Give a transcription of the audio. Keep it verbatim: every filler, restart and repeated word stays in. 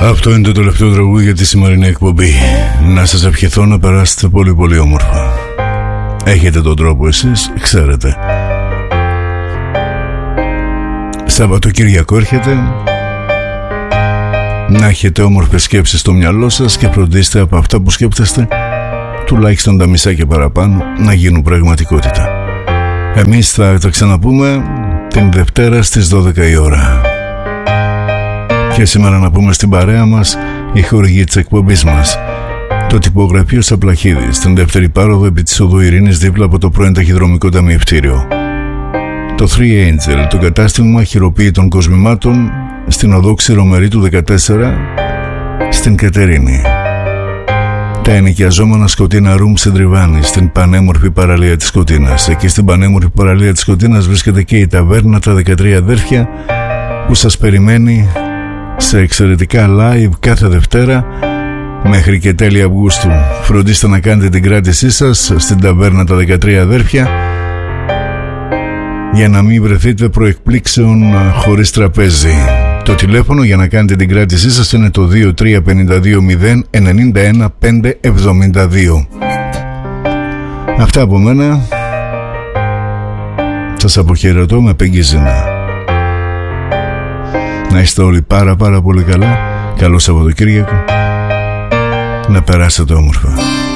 Αυτό είναι το τελευταίο τραγούδι για τη σημερινή εκπομπή. Να σας ευχηθώ να περάσετε πολύ πολύ όμορφα. Έχετε τον τρόπο εσείς, ξέρετε. Σαββατοκύριακο έρχεται. Να έχετε όμορφες σκέψεις στο μυαλό σας και φροντίστε από αυτά που σκέφτεστε τουλάχιστον τα μισά και παραπάνω να γίνουν πραγματικότητα. Εμείς θα τα ξαναπούμε την Δευτέρα στις δώδεκα η ώρα. Και σήμερα να πούμε στην παρέα μας η χορηγή της εκπομπής μας, το τυπογραφείο Σαπλαχίδη, στην δεύτερη πάροδο επί της οδού Ειρήνης, δίπλα από το πρώην ταχυδρομικό ταμιευτήριο. Το Three Angel, το κατάστημα χειροποίητων κοσμημάτων, στην οδό Ξηρομερίτου δεκατέσσερα στην Κατερίνη. Τα ενοικιαζόμενα σκοτεινά room στην Τριβάνη, στην πανέμορφη παραλία της Σκοτίνας. Εκεί στην πανέμορφη παραλία της Σκοτίνας βρίσκεται και η ταβέρνα Τα δεκατρία Αδέρφια, που σας περιμένει σε εξαιρετικά live κάθε Δευτέρα μέχρι και τέλη Αυγούστου. Φροντίστε να κάνετε την κράτησή σας στην ταβέρνα Τα δεκατρία Αδέρφια για να μην βρεθείτε προεκπλήξεων χωρίς τραπέζι. Το τηλέφωνο για να κάνετε την κράτησή σας είναι το δύο τρία πέντε δύο μηδέν εννιά ένα πέντε εβδομήντα δύο. Αυτά από μένα. Σας αποχαιρετώ με Πεγγίζινα. Να είστε όλοι πάρα πάρα πολύ καλά. Καλό Σαββατοκύριακο. Να περάσετε όμορφα.